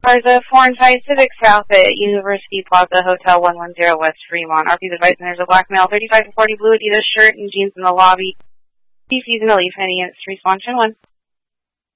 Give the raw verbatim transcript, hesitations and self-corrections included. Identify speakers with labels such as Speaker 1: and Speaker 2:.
Speaker 1: Cars of four and five Civic South at University Plaza Hotel one one zero West Fremont. R P's advising there's a black male, thirty-five to forty, blue Adidas shirt and jeans in the lobby. He's using a leaf, any response in one.